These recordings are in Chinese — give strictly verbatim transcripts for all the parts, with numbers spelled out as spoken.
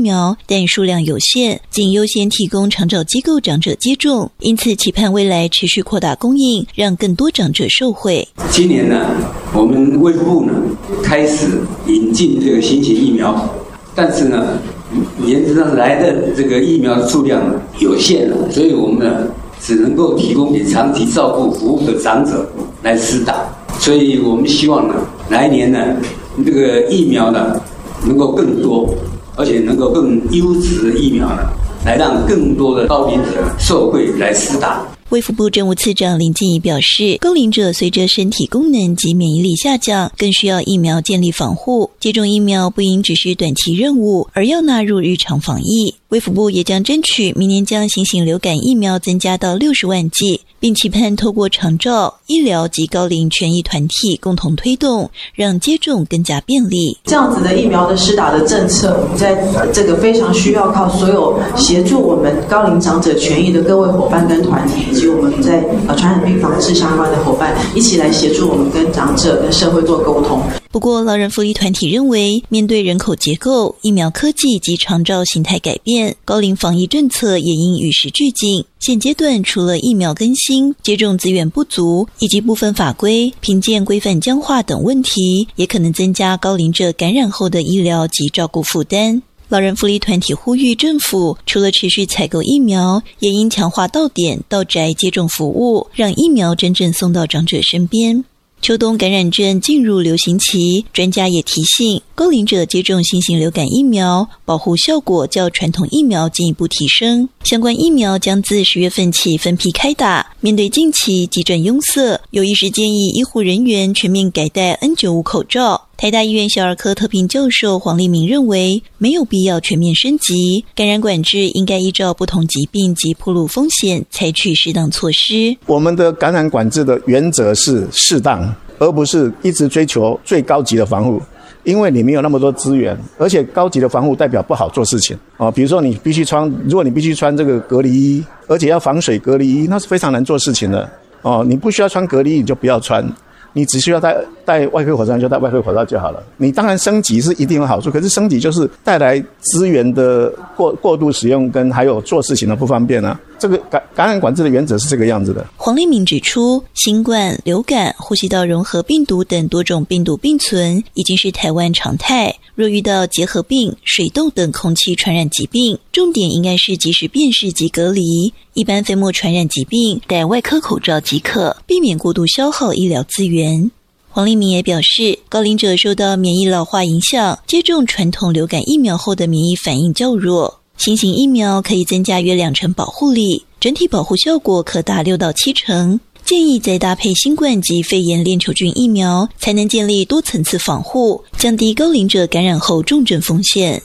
苗，但数量有限，仅优先提供长照机构长者接种，因此期盼未来持续扩大供应，让更多长者受惠。 今年呢，我们卫福部呢开始引进这个新型疫苗，但是呢，原则上来的这个疫苗数量有限了，所以我们呢只能够提供给长期照顾服务的长者来施打。所以我们希望呢，来年呢，这个疫苗呢能够更多，而且能够更优质的疫苗呢，来让更多的高龄者受惠来施打。 卫福部政务次长林静怡表示，高龄者随着身体功能及免疫力下降，更需要疫苗建立防护。接种疫苗不应只是短期任务，而要纳入日常防疫。卫福部也将争取明年将新型流感疫苗增加到六十万剂，并期盼透过长照、医疗及高龄权益团体共同推动，让接种更加便利。 这样子的疫苗的施打的政策，我们在这个非常需要靠所有协助我们高龄长者权益的各位伙伴跟团体，以及我们在呃传染病防治相关的伙伴，一起来协助我们跟长者跟社会做沟通。 不过，老人福利团体认为，面对人口结构、疫苗科技及长照形态改变，高龄防疫政策也应与时俱进。现阶段除了疫苗更新、接种资源不足以及部分法规、评鉴规范僵化等问题，也可能增加高龄者感染后的医疗及照顾负担。老人福利团体呼吁政府除了持续采购疫苗，也应强化到点到宅接种服务，让疫苗真正送到长者身边。秋冬感染症进入流行期，专家也提醒，高龄者接种新型流感疫苗，保护效果较传统疫苗进一步提升。相关疫苗将自十月份起分批开打。面对近期急诊拥塞，有医师建议医护人员全面改戴 N 九十五 口罩。台大医院小儿科特聘教授黄立明认为，没有必要全面升级，感染管制应该依照不同疾病及暴露风险采取适当措施。 我们的感染管制的原则是适当，而不是一直追求最高级的防护，因为你没有那么多资源，而且高级的防护代表不好做事情哦。比如说你必须穿，如果你必须穿这个隔离衣，而且要防水隔离衣，那是非常难做事情的哦。你不需要穿隔离衣，你就不要穿。你只需要戴戴外科口罩就戴外科口罩就好了。你当然升级是一定有好处，可是升级就是带来资源的过过度使用跟还有做事情的不方便啊。这个感感染管制的原则是这个样子的。 黄立明指出，新冠、流感、呼吸道融合病毒等多种病毒并存已经是台湾常态。若遇到结核病、水痘等空气传染疾病，重点应该是及时辨识及隔离。一般飞沫传染疾病，戴外科口罩即可，避免过度消耗医疗资源。黄立明也表示，高龄者受到免疫老化影响，接种传统流感疫苗后的免疫反应较弱。新型疫苗可以增加约两成保护力，整体保护效果可达六到七成。建议再搭配新冠及肺炎链球菌疫苗，才能建立多层次防护，降低高龄者感染后重症风险。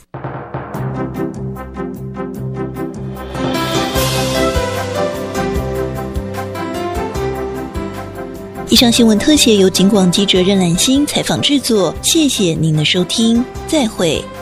以上新闻特写由警广记者任兰心采访制作，谢谢您的收听，再会。